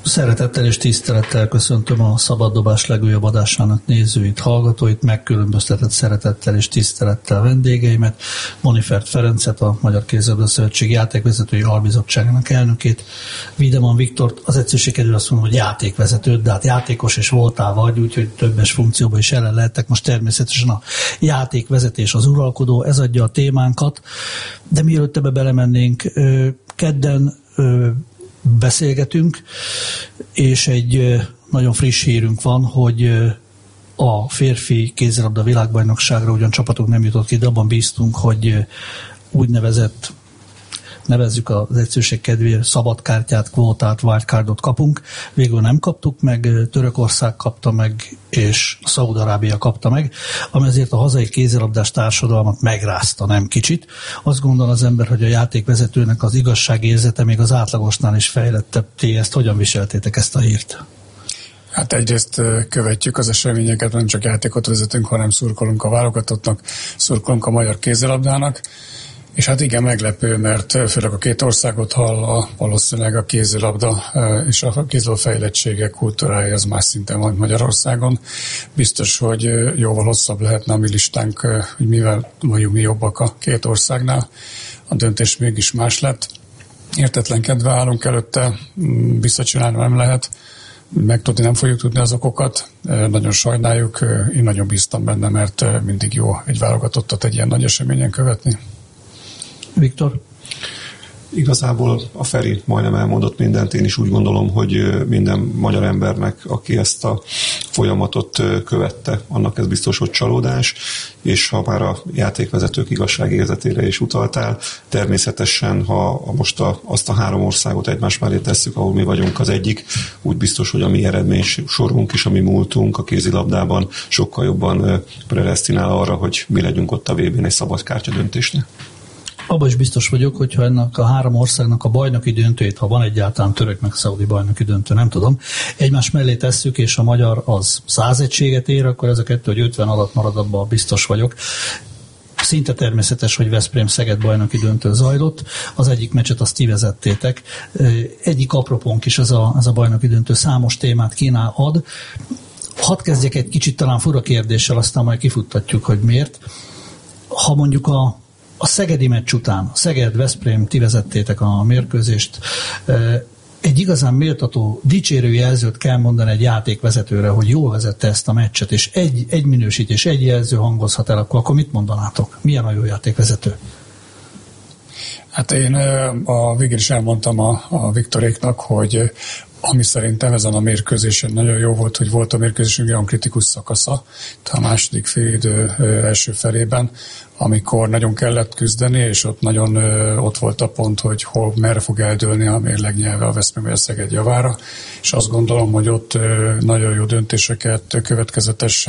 Szeretettel és tisztelettel köszöntöm a Szabaddobás legújabb adásának nézőit, hallgatóit, megkülönböztetett szeretettel és tisztelettel vendégeimet, Monifert Ferencet, a Magyar Kézilabda Szövetség játékvezetői albizottságának elnökét, Wiedemann Viktort, az egyszerűség kedvéért azt mondom, hogy játékvezetőt, de hát játékos és voltál vagy, úgyhogy többes funkcióban is jelen lehettek. Most természetesen a játékvezetés az uralkodó, ez adja a témánkat, de mielőtt ebbe belemennénk, kedden beszélgetünk, és egy nagyon friss hírünk van, hogy a férfi kézilabda világbajnokságra ugyan csapatok nem jutott ki, de abban bíztunk, hogy úgynevezett, nevezzük az egyszerűség kedvéért, szabadkártyát, kvótát, wildcardot kapunk. Végül nem kaptuk meg, Törökország kapta meg, és Szaúd-Arábia kapta meg, ami azért a hazai kézilabdás társadalmat megrázta, nem kicsit. Azt gondol az ember, hogy a játékvezetőnek az igazságérzete még az átlagosnál is fejlettebb. Ti ezt hogyan viseltétek, ezt a hírt? Hát egyrészt követjük az eseményeket, nem csak játékot vezetünk, hanem szurkolunk a válogatottnak, szurkolunk a magyar kézilabdának. És hát igen, meglepő, mert főleg a két országot hallva valószínűleg a kézilabda és a kézilabda fejlettsége, kultúrája az más szinten van Magyarországon. Biztos, hogy jóval hosszabb lehetne a mi listánk, hogy mivel vagyunk mi jobbak a két országnál. A döntés mégis más lett. Értetlenkedve állunk előtte, visszacsinálni nem lehet. Megtudni nem fogjuk tudni az okokat. Nagyon sajnáljuk, én nagyon bíztam benne, mert mindig jó egy válogatottat egy ilyen nagy eseményen követni. Viktor? Igazából a Feri majdnem elmondott mindent, én is úgy gondolom, hogy minden magyar embernek, aki ezt a folyamatot követte, annak ez biztos, hogy csalódás, és ha már a játékvezetők igazságérzetére is utaltál, természetesen, ha most azt a három országot egymás mellé tesszük, ahol mi vagyunk az egyik, úgy biztos, hogy a mi eredménysorunk és a mi múltunk a kézilabdában sokkal jobban predesztinál arra, hogy mi legyünk ott a VB-n egy szabadkártya döntésnél. Abban is biztos vagyok, hogyha ennek a három országnak a bajnoki döntőjét, ha van egyáltalán török meg szaudi bajnoki döntő, nem tudom, egymás mellé tesszük, és a magyar az 100 egységet ér, akkor ez a kettő, hogy 50 alatt marad, abban biztos vagyok. Szinte természetes, hogy Veszprém-Szeged bajnoki döntő zajlott. Az egyik meccset azt ti vezettétek. Egyik apropónk is ez a bajnoki döntő számos témát kínál ad. Hadd kezdjek egy kicsit talán fura kérdéssel, aztán majd kifuttatjuk, hogy miért. Ha mondjuk a szegedi meccs után, Szeged-Veszprém, ti vezettétek a mérkőzést, egy igazán méltató, dicsérő jelzőt kell mondani egy játékvezetőre, hogy jól vezette ezt a meccset, és egy minősítés, egy jelző hangozhat el, akkor mit mondanátok? Milyen a jó játékvezető? Hát én a végén is elmondtam a Viktoréknak, hogy ami szerintem ezen a mérkőzésen nagyon jó volt, hogy volt a mérkőzésünk olyan kritikus szakasza, a második félidő első felében, amikor nagyon kellett küzdeni, és ott nagyon ott volt a pont, hogy merre fog eldőlni a mérlegnyelve a Veszprém vagy a Szeged javára, és azt gondolom, hogy ott nagyon jó döntéseket következetesen